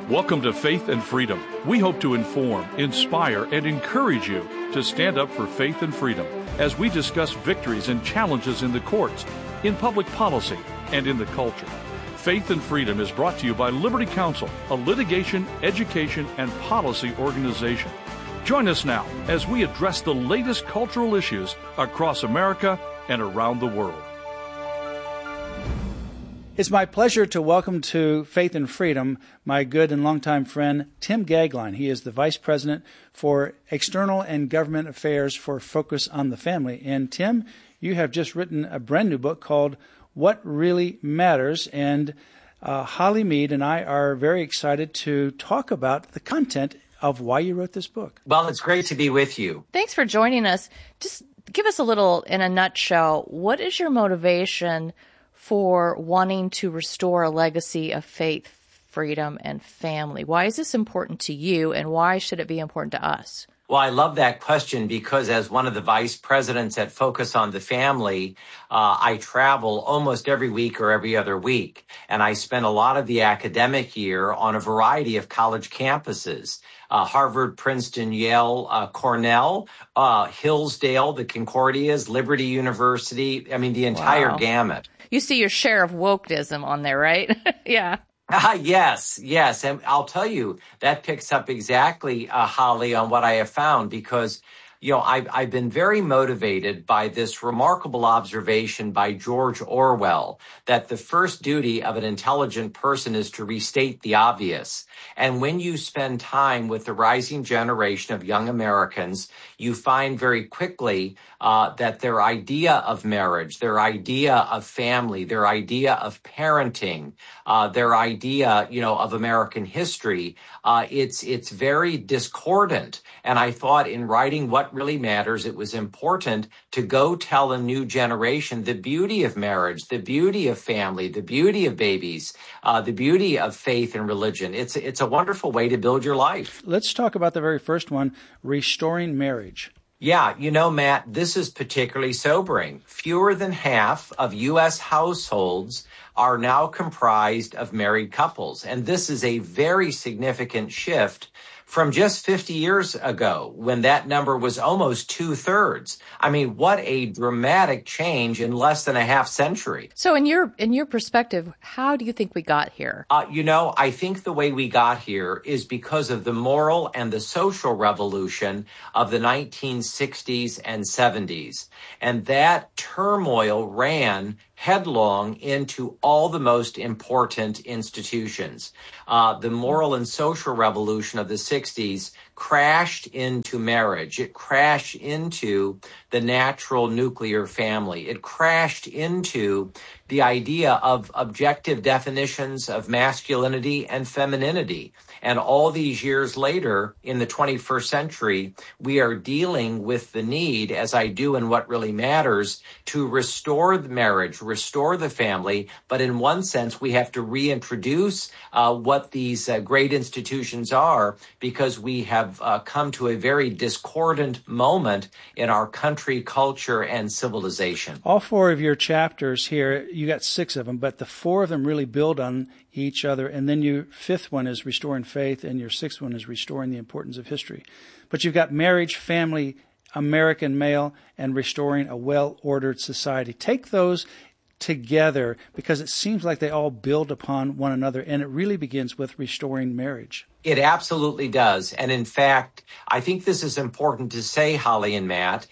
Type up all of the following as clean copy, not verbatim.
Welcome to Faith and Freedom. We hope to inform, inspire, and encourage you to stand up for faith and freedom as we discuss victories and challenges in the courts, in public policy, and in the culture. Faith and Freedom is brought to you by Liberty Counsel, a litigation, education, and policy organization. Join us now as we address the latest cultural issues across America and around the world. It's my pleasure to welcome to Faith and Freedom my good and longtime friend, Tim Gagline. He is the Vice President for External and Government Affairs for Focus on the Family. And Tim, you have just written a brand new book called What Really Matters. And Holly Mead and I are very excited to talk about the content of why you wrote this book. Well, it's great to be with you. Thanks for joining us. Just give us a little, in a nutshell, what is your motivation for wanting to restore a legacy of faith, freedom, and family? Why is this important to you, and why should it be important to us? Well, I love that question because as one of the vice presidents at Focus on the Family, I travel almost every week or every other week. And I spend a lot of the academic year on a variety of college campuses. Harvard, Princeton, Yale, Cornell, Hillsdale, the Concordias, Liberty University. I mean, the entire gamut. You see your share of wokeism on there, right? Yeah. Yes. And I'll tell you, that picks up exactly, Holly, on what I have found because, you know, I've been very motivated by this remarkable observation by George Orwell that the first duty of an intelligent person is to restate the obvious. And when you spend time with the rising generation of young Americans, you find very quickly that their idea of marriage, their idea of family, their idea of parenting, their idea, you know, of American history, it's very discordant. And I thought in writing What Really Matters, it was important to go tell a new generation the beauty of marriage, the beauty of family, the beauty of babies, the beauty of faith and religion. It's a wonderful way to build your life. Let's talk about the very first one, restoring marriage. Yeah, you know, Matt, this is particularly sobering. Fewer than half of U.S. households are now comprised of married couples. And this is a very significant shift from just 50 years ago when that number was almost 2/3. I mean, what a dramatic change in less than a half century. So in your perspective, how do you think we got here? You know, I think the way we got here is because of the moral and the social revolution of the 1960s and 70s. And that turmoil ran headlong into all the most important institutions. The moral and social revolution of the 60s crashed into marriage. It crashed into the natural nuclear family. It crashed into the idea of objective definitions of masculinity and femininity. And all these years later, in the 21st century, we are dealing with the need, as I do in What Really Matters, to restore the marriage, restore the family. But in one sense, we have to reintroduce what these great institutions are because we have come to a very discordant moment in our country, culture, and civilization. All four of your chapters here, you got 6 of them, but the 4 of them really build on each other. And then your 5th one is restoring faith, and your 6th one is restoring the importance of history. But you've got marriage, family, American male, and restoring a well-ordered society. Take those together because it seems like they all build upon one another, and it really begins with restoring marriage. It absolutely does. And in fact, I think this is important to say, Holly and Matt.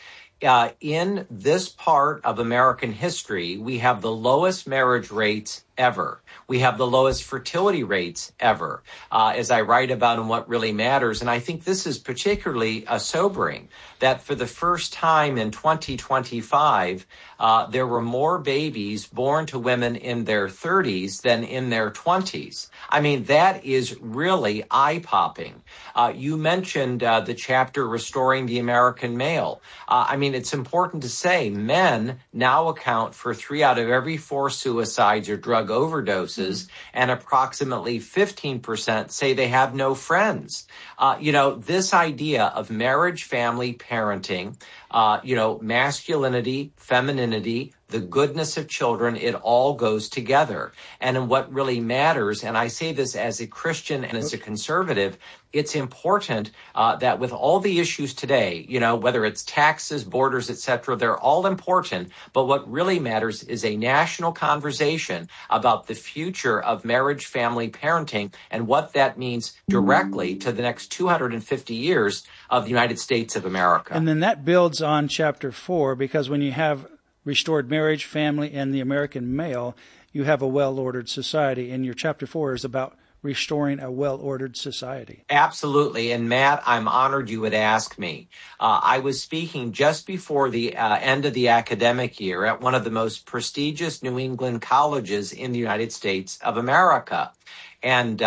In this part of American history, we have the lowest marriage rates ever. We have the lowest fertility rates ever, as I write about in What Really Matters. And I think this is particularly sobering, that for the first time in 2025, there were more babies born to women in their 30s than in their 20s. I mean, that is really eye-popping. You mentioned the chapter Restoring the American Male. I mean, it's important to say men now account for 3 out of every 4 suicides or drug overdoses, and approximately 15% say they have no friends. This idea of marriage, family, parenting, masculinity, femininity, the goodness of children, it all goes together. And what really matters, and I say this as a Christian and as a conservative, it's important that with all the issues today, whether it's taxes, borders, et cetera, they're all important. But what really matters is a national conversation about the future of marriage, family, parenting, and what that means directly to the next 250 years of the United States of America. And then that builds on chapter 4, because when you have restored marriage, family, and the American male, you have a well-ordered society. And your chapter 4 is about restoring a well-ordered society. Absolutely. And Matt, I'm honored you would ask me. I was speaking just before the end of the academic year at one of the most prestigious New England colleges in the United States of America. And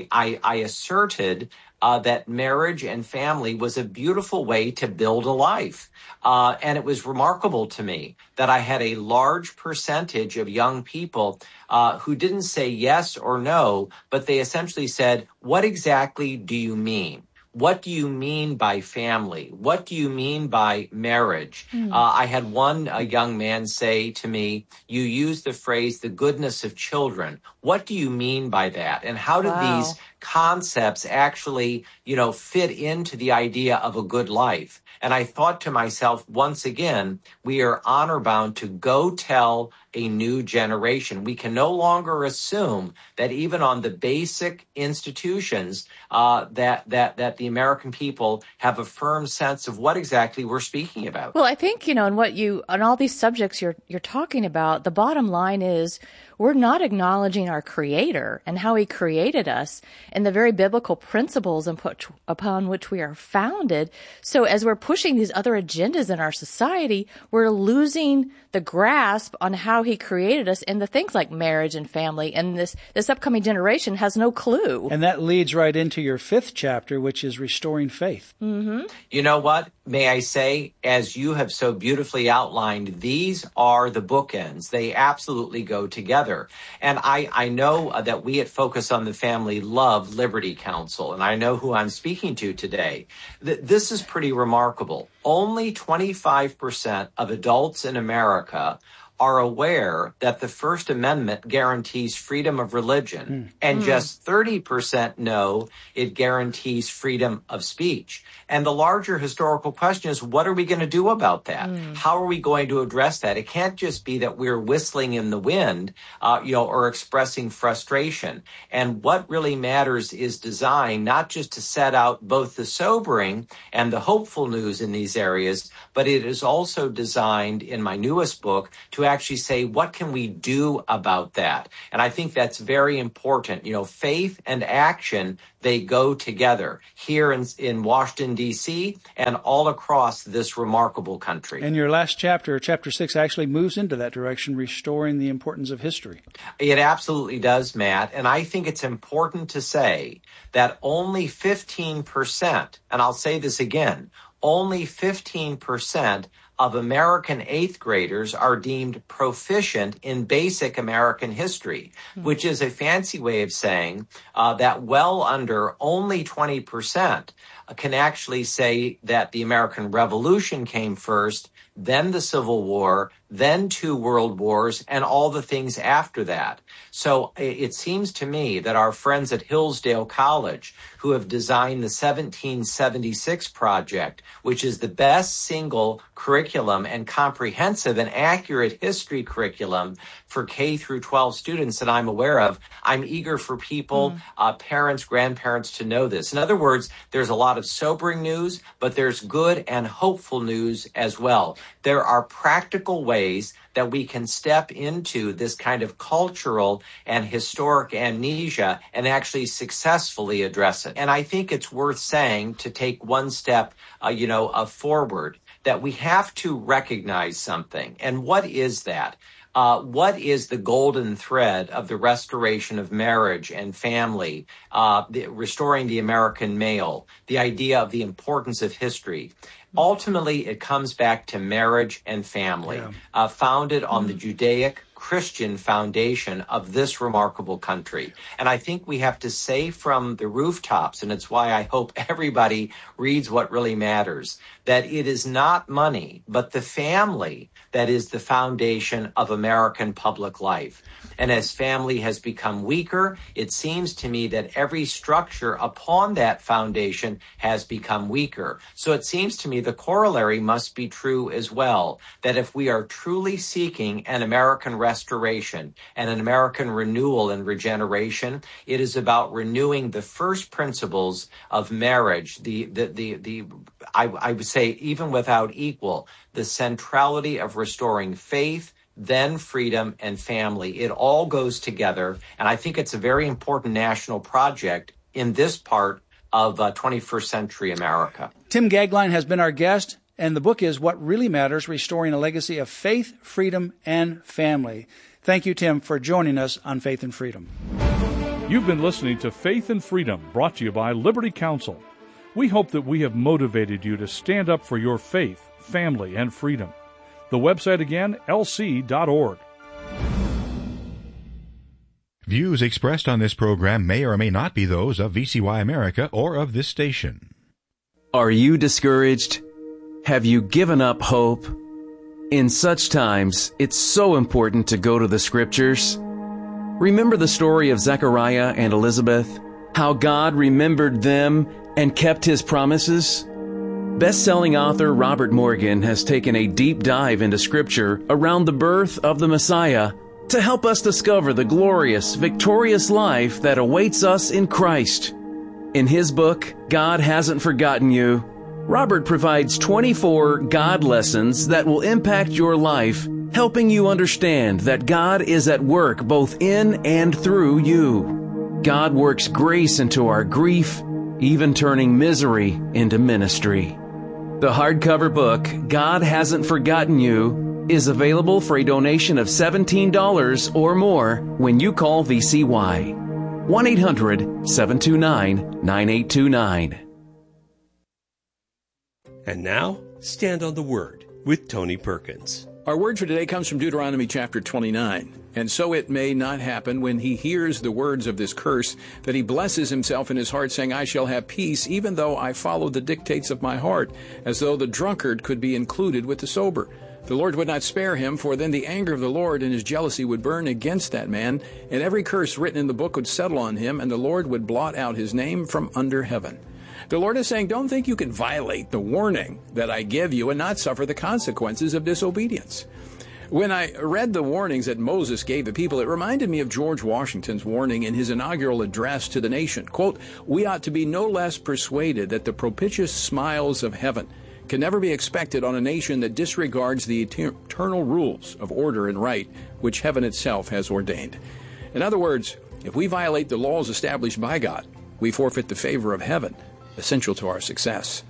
I asserted that marriage and family was a beautiful way to build a life. And it was remarkable to me that I had a large percentage of young people who didn't say yes or no, but they essentially said, what exactly do you mean? What do you mean by family? What do you mean by marriage? I had one young man say to me, you use the phrase, the goodness of children. What do you mean by that? And how do these concepts actually, fit into the idea of a good life? And I thought to myself, once again, we are honor bound to go tell a new generation. We can no longer assume that even on the basic institutions that the American people have a firm sense of what exactly we're speaking about. Well, I think, on all these subjects you're talking about, the bottom line is we're not acknowledging our Creator and how He created us and the very biblical principles upon which we are founded. So as we're pushing these other agendas in our society, we're losing the grasp on how He created us and the things like marriage and family. And this upcoming generation has no clue. And that leads right into your 5th chapter, which is restoring faith. Mm-hmm. You know what? May I say, as you have so beautifully outlined, these are the bookends. They absolutely go together. And I know that we at Focus on the Family love Liberty Counsel, and I know who I'm speaking to today. This is pretty remarkable. Only 25% of adults in America are aware that the First Amendment guarantees freedom of religion, and just 30% know it guarantees freedom of speech. And the larger historical question is, what are we going to do about that? How are we going to address that? It can't just be that we're whistling in the wind, or expressing frustration. And what really matters is design, not just to set out both the sobering and the hopeful news in these areas, but it is also designed in my newest book to actually say, what can we do about that? And I think that's very important. Faith and action, they go together here in Washington, D.C., and all across this remarkable country. And your last chapter, chapter 6, actually moves into that direction, restoring the importance of history. It absolutely does, Matt. And I think it's important to say that only 15%, and I'll say this again, only 15% of American 8th graders are deemed proficient in basic American history, which is a fancy way of saying that well under only 20% can actually say that the American Revolution came first, then the Civil War, then 2 world wars, and all the things after that. So it seems to me that our friends at Hillsdale College, who have designed the 1776 project, which is the best single curriculum and comprehensive and accurate history curriculum for K through 12 students that I'm aware of, I'm eager for people, parents, grandparents to know this. In other words, there's a lot of sobering news, but there's good and hopeful news as well. There are practical ways that we can step into this kind of cultural and historic amnesia and actually successfully address it. And I think it's worth saying, to take one step, forward, that we have to recognize something. And what is that? What is the golden thread of the restoration of marriage and family, restoring the American male, the idea of the importance of history? Ultimately, it comes back to marriage and family, founded on the Judaic Christian foundation of this remarkable country. And I think we have to say from the rooftops, and it's why I hope everybody reads What Really Matters, that it is not money, but the family that is the foundation of American public life. And as family has become weaker, it seems to me that every structure upon that foundation has become weaker. So it seems to me the corollary must be true as well, that if we are truly seeking an American restoration and an American renewal and regeneration, it is about renewing the first principles of marriage, I would say even without equal, the centrality of restoring faith, then freedom and family. It all goes together. And I think it's a very important national project in this part of 21st century America. Tim Goeglein has been our guest, and the book is What Really Matters, Restoring a Legacy of Faith, Freedom, and Family. Thank you, Tim, for joining us on Faith and Freedom. You've been listening to Faith and Freedom, brought to you by Liberty Counsel. We hope that we have motivated you to stand up for your faith, family, and freedom. The website again, lc.org. Views expressed on this program may or may not be those of VCY America or of this station. Are you discouraged? Have you given up hope? In such times, it's so important to go to the Scriptures. Remember the story of Zechariah and Elizabeth? How God remembered them and kept His promises? Best-selling author Robert Morgan has taken a deep dive into Scripture around the birth of the Messiah to help us discover the glorious, victorious life that awaits us in Christ. In his book, God Hasn't Forgotten You, Robert provides 24 God lessons that will impact your life, helping you understand that God is at work both in and through you. God works grace into our grief, even turning misery into ministry. The hardcover book, God Hasn't Forgotten You, is available for a donation of $17 or more when you call VCY. 1-800-729-9829. And now, Stand on the Word with Tony Perkins. Our word for today comes from Deuteronomy chapter 29. And so it may not happen when he hears the words of this curse that he blesses himself in his heart, saying, I shall have peace, even though I follow the dictates of my heart, as though the drunkard could be included with the sober. The Lord would not spare him, for then the anger of the Lord and his jealousy would burn against that man, and every curse written in the book would settle on him, and the Lord would blot out his name from under heaven. The Lord is saying, don't think you can violate the warning that I give you and not suffer the consequences of disobedience. When I read the warnings that Moses gave the people, it reminded me of George Washington's warning in his inaugural address to the nation. Quote, we ought to be no less persuaded that the propitious smiles of heaven can never be expected on a nation that disregards the eternal rules of order and right, which heaven itself has ordained. In other words, if we violate the laws established by God, we forfeit the favor of heaven, essential to our success.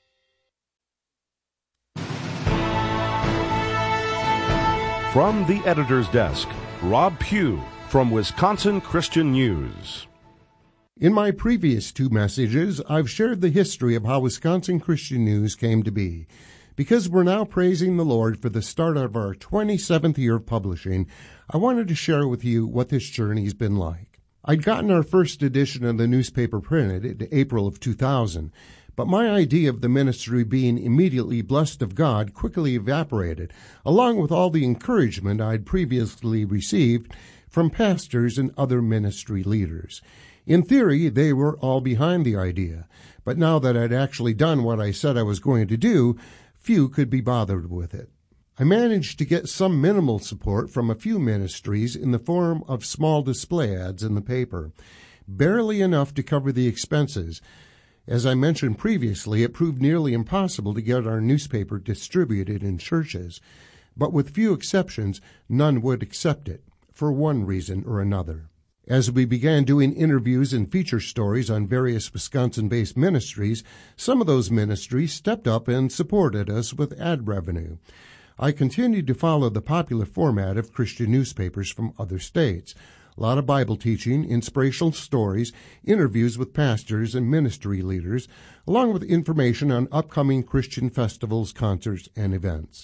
From the editor's desk, Rob Pugh from Wisconsin Christian News. In my previous two messages, I've shared the history of how Wisconsin Christian News came to be. Because we're now praising the Lord for the start of our 27th year of publishing, I wanted to share with you what this journey's been like. I'd gotten our first edition of the newspaper printed in April of 2000, but my idea of the ministry being immediately blessed of God quickly evaporated, along with all the encouragement I'd previously received from pastors and other ministry leaders. In theory, they were all behind the idea, but now that I'd actually done what I said I was going to do, few could be bothered with it. I managed to get some minimal support from a few ministries in the form of small display ads in the paper, barely enough to cover the expenses. As I mentioned previously, it proved nearly impossible to get our newspaper distributed in churches, but with few exceptions, none would accept it, for one reason or another. As we began doing interviews and feature stories on various Wisconsin-based ministries, some of those ministries stepped up and supported us with ad revenue. I continued to follow the popular format of Christian newspapers from other states. A lot of Bible teaching, inspirational stories, interviews with pastors and ministry leaders, along with information on upcoming Christian festivals, concerts, and events.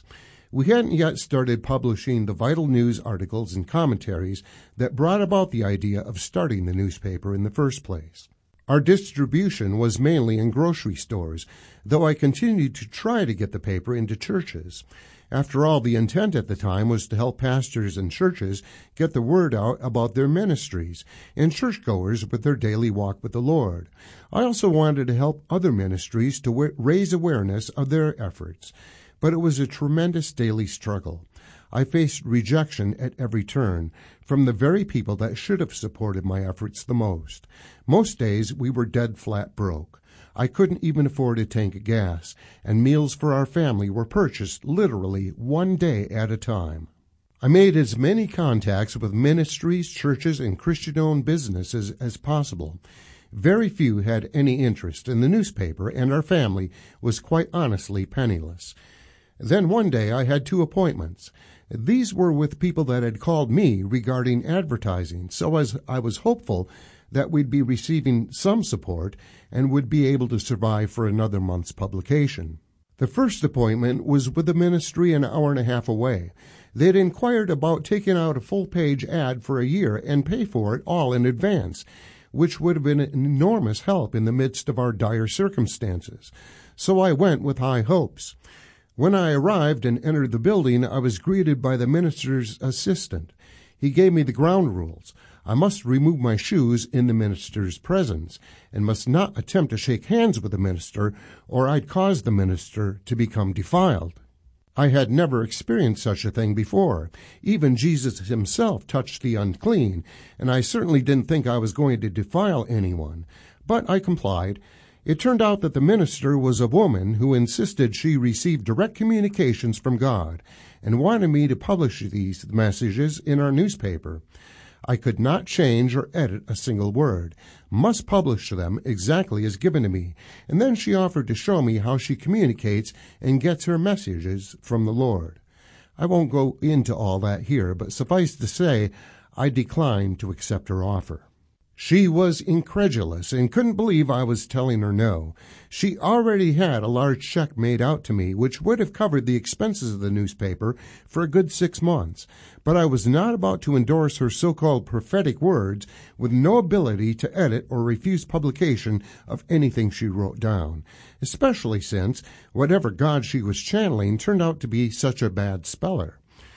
We hadn't yet started publishing the vital news articles and commentaries that brought about the idea of starting the newspaper in the first place. Our distribution was mainly in grocery stores, though I continued to try to get the paper into churches. After all, the intent at the time was to help pastors and churches get the word out about their ministries and churchgoers with their daily walk with the Lord. I also wanted to help other ministries to raise awareness of their efforts, but it was a tremendous daily struggle. I faced rejection at every turn from the very people that should have supported my efforts the most. Most days we were dead flat broke. I couldn't even afford a tank of gas, and meals for our family were purchased literally one day at a time. I made as many contacts with ministries, churches, and Christian-owned businesses as possible. Very few had any interest in the newspaper, and our family was quite honestly penniless. Then one day I had 2 appointments. These were with people that had called me regarding advertising, so as I was hopeful that we'd be receiving some support and would be able to survive for another month's publication. The first appointment was with a ministry an hour and a half away. They'd inquired about taking out a full-page ad for a year and pay for it all in advance, which would have been an enormous help in the midst of our dire circumstances. So I went with high hopes. When I arrived and entered the building, I was greeted by the minister's assistant. He gave me the ground rules. I must remove my shoes in the minister's presence, and must not attempt to shake hands with the minister, or I'd cause the minister to become defiled. I had never experienced such a thing before. Even Jesus himself touched the unclean, and I certainly didn't think I was going to defile anyone. But I complied. It turned out that the minister was a woman who insisted she received direct communications from God, and wanted me to publish these messages in our newspaper. I could not change or edit a single word, must publish them exactly as given to me, and then she offered to show me how she communicates and gets her messages from the Lord. I won't go into all that here, but suffice to say, I declined to accept her offer. She was incredulous and couldn't believe I was telling her no. She already had a large check made out to me, which would have covered the expenses of the newspaper for a good 6 months. But I was not about to endorse her so-called prophetic words with no ability to edit or refuse publication of anything she wrote down, especially since whatever God she was channeling turned out to be such a bad speller.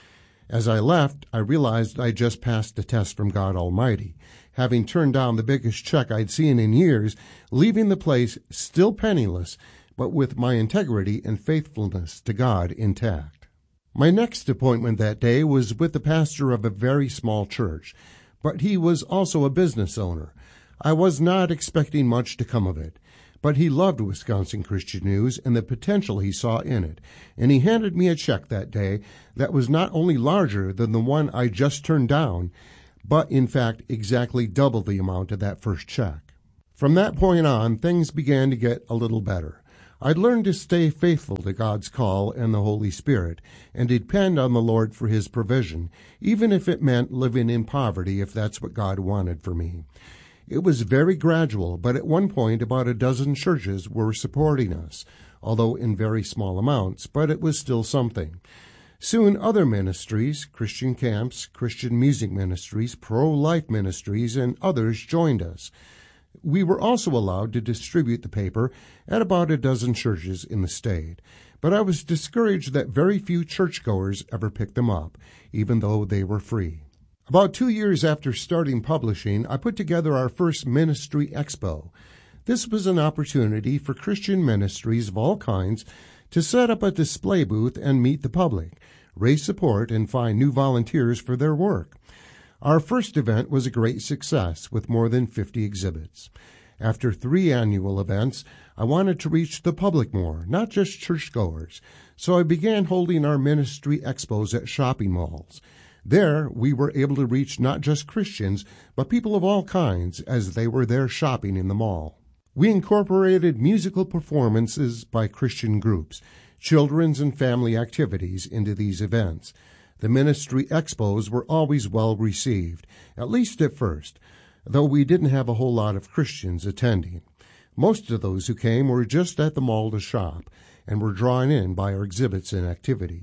As I left, I realized I just passed a test from God Almighty, having turned down the biggest check I'd seen in years, leaving the place still penniless, but with my integrity and faithfulness to God intact. My next appointment that day was with the pastor of a very small church, but he was also a business owner. I was not expecting much to come of it, but he loved Wisconsin Christian News and the potential he saw in it, and he handed me a check that day that was not only larger than the one I just turned down, but in fact exactly double the amount of that first check. From that point on, things began to get a little better. I'd learned to stay faithful to God's call and the Holy Spirit, and depend on the Lord for His provision, even if it meant living in poverty, if that's what God wanted for me. It was very gradual, but at one point about a dozen churches were supporting us, although in very small amounts, but it was still something. Soon other ministries, Christian camps, Christian music ministries, pro-life ministries, and others joined us. We were also allowed to distribute the paper at about a dozen churches in the state, but I was discouraged that very few churchgoers ever picked them up, even though they were free. About 2 years after starting publishing, I put together our first Ministry Expo. This was an opportunity for Christian ministries of all kinds to set up a display booth and meet the public, raise support, and find new volunteers for their work. Our first event was a great success, with more than 50 exhibits. After 3 annual events, I wanted to reach the public more, not just churchgoers, so I began holding our ministry expos at shopping malls. There, we were able to reach not just Christians, but people of all kinds, as they were there shopping in the mall. We incorporated musical performances by Christian groups, children's and family activities into these events. The ministry expos were always well received, at least at first, though we didn't have a whole lot of Christians attending. Most of those who came were just at the mall to shop, and were drawn in by our exhibits and activities.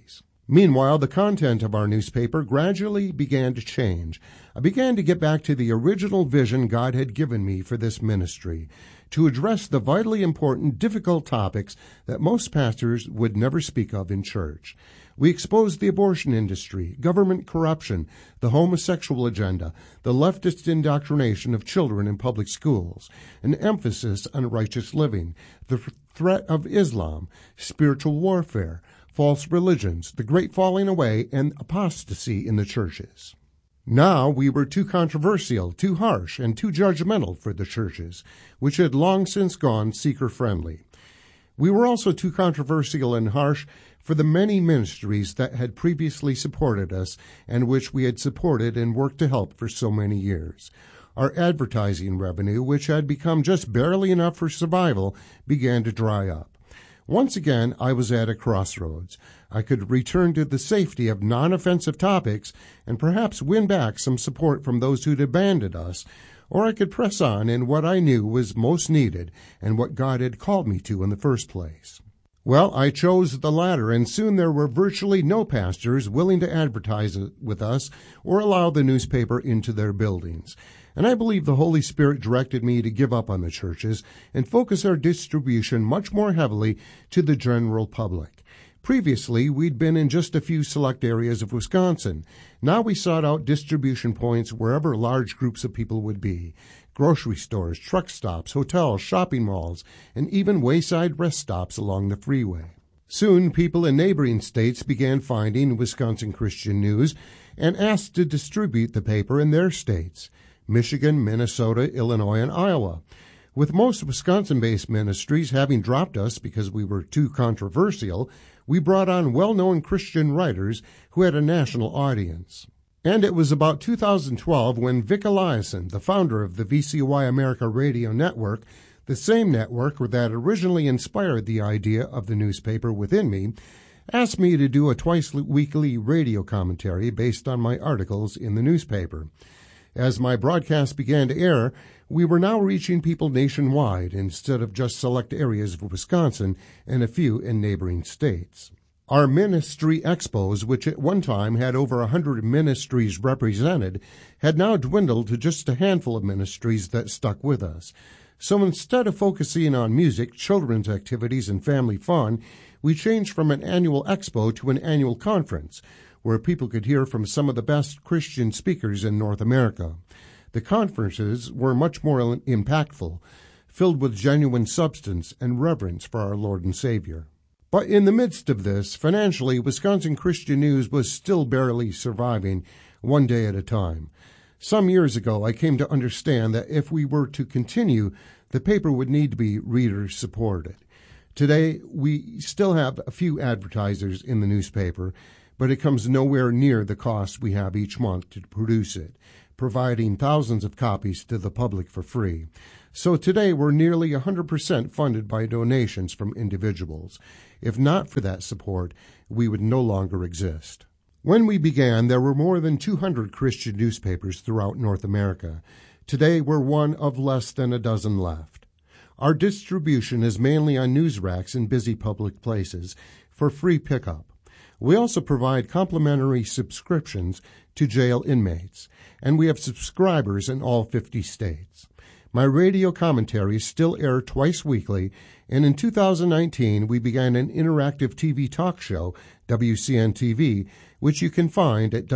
Meanwhile, the content of our newspaper gradually began to change. I began to get back to the original vision God had given me for this ministry, to address the vitally important, difficult topics that most pastors would never speak of in church. We exposed the abortion industry, government corruption, the homosexual agenda, the leftist indoctrination of children in public schools, an emphasis on righteous living, the threat of Islam, spiritual warfare, false religions, the great falling away, and apostasy in the churches. Now we were too controversial, too harsh, and too judgmental for the churches, which had long since gone seeker-friendly. We were also too controversial and harsh for the many ministries that had previously supported us and which we had supported and worked to help for so many years. Our advertising revenue, which had become just barely enough for survival, began to dry up. Once again, I was at a crossroads. I could return to the safety of non-offensive topics and perhaps win back some support from those who'd abandoned us, or I could press on in what I knew was most needed and what God had called me to in the first place. Well, I chose the latter, and soon there were virtually no pastors willing to advertise with us or allow the newspaper into their buildings. And I believe the Holy Spirit directed me to give up on the churches and focus our distribution much more heavily to the general public. Previously, we'd been in just a few select areas of Wisconsin. Now we sought out distribution points wherever large groups of people would be. Grocery stores, truck stops, hotels, shopping malls, and even wayside rest stops along the freeway. Soon, people in neighboring states began finding Wisconsin Christian News and asked to distribute the paper in their states: Michigan, Minnesota, Illinois, and Iowa. With most Wisconsin-based ministries having dropped us because we were too controversial, we brought on well-known Christian writers who had a national audience. And it was about 2012 when Vic Eliason, the founder of the VCY America Radio Network, the same network that originally inspired the idea of the newspaper within me, asked me to do a twice-weekly radio commentary based on my articles in the newspaper. As my broadcast began to air, we were now reaching people nationwide instead of just select areas of Wisconsin and a few in neighboring states. Our ministry expos, which at one time had over 100 ministries represented, had now dwindled to just a handful of ministries that stuck with us. So instead of focusing on music, children's activities, and family fun, we changed from an annual expo to an annual conference, where people could hear from some of the best Christian speakers in North America. The conferences were much more impactful, filled with genuine substance and reverence for our Lord and Savior. But in the midst of this, financially, Wisconsin Christian News was still barely surviving, one day at a time. Some years ago, I came to understand that if we were to continue, the paper would need to be reader-supported. Today, we still have a few advertisers in the newspaper, but it comes nowhere near the cost we have each month to produce it, providing thousands of copies to the public for free. So today we're nearly 100% funded by donations from individuals. If not for that support, we would no longer exist. When we began, there were more than 200 Christian newspapers throughout North America. Today we're one of less than a dozen left. Our distribution is mainly on news racks in busy public places for free pickup. We also provide complimentary subscriptions to jail inmates, and we have subscribers in all 50 states. My radio commentaries still air twice weekly, and in 2019 we began an interactive TV talk show, WCN TV, which you can find at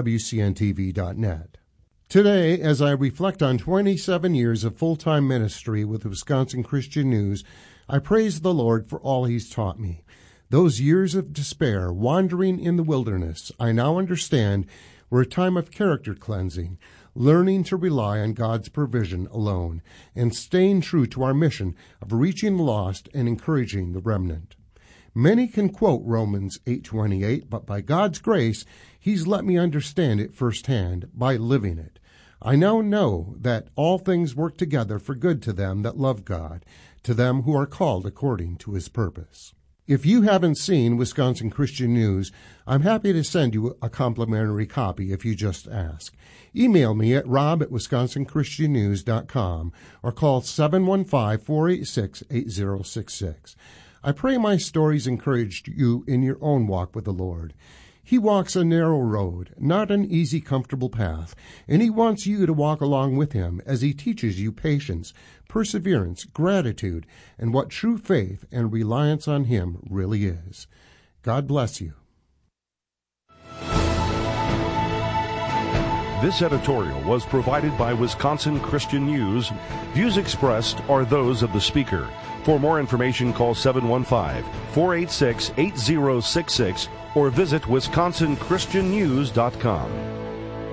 WCNTV.net. Today, as I reflect on 27 years of full-time ministry with Wisconsin Christian News, I praise the Lord for all He's taught me. Those years of despair, wandering in the wilderness, I now understand, were a time of character cleansing, learning to rely on God's provision alone, and staying true to our mission of reaching the lost and encouraging the remnant. Many can quote Romans 8:28, but by God's grace, He's let me understand it firsthand by living it. I now know that all things work together for good to them that love God, to them who are called according to His purpose. If you haven't seen Wisconsin Christian News, I'm happy to send you a complimentary copy if you just ask. Email me at rob@wisconsinchristiannews.com or call 715-486-8066. I pray my stories encouraged you in your own walk with the Lord. He walks a narrow road, not an easy, comfortable path, and he wants you to walk along with him as he teaches you patience, perseverance, gratitude, and what true faith and reliance on him really is. God bless you. This editorial was provided by Wisconsin Christian News. Views expressed are those of the speaker. For more information, call 715-486-8066 or visit WisconsinChristianNews.com.